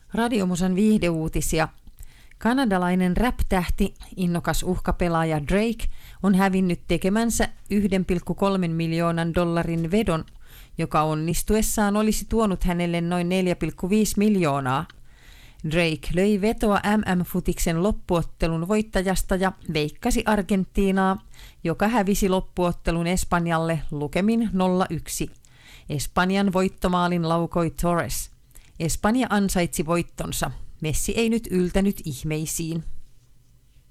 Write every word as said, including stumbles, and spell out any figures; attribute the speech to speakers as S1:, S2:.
S1: Radiomusan viihdeuutisia. Kanadalainen rap-tähti, innokas uhkapelaaja Drake on hävinnyt tekemänsä yksi pilkku kolme miljoonan dollarin vedon, joka onnistuessaan olisi tuonut hänelle noin neljä pilkku viisi miljoonaa. Drake löi vetoa M M-futiksen loppuottelun voittajasta ja veikkasi Argentiinaa, joka hävisi loppuottelun Espanjalle lukemin nolla yksi. Espanjan voittomaalin laukoi Torres. Espanja ansaitsi voittonsa. Messi ei nyt yltänyt ihmeisiin.